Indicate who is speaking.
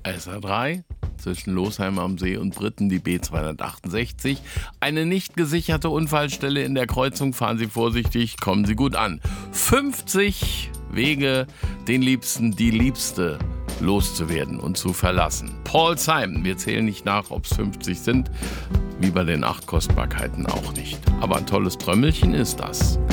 Speaker 1: SR3 zwischen Losheim am See und Britten die B268. Eine nicht gesicherte Unfallstelle in der Kreuzung. Fahren Sie vorsichtig, kommen Sie gut an. 50 Wege, den Liebsten, die Liebste loszuwerden und zu verlassen. Paul Simon, wir zählen nicht nach, ob es 50 sind, wie bei den 8 Kostbarkeiten auch nicht. Aber ein tolles Trömmelchen ist das.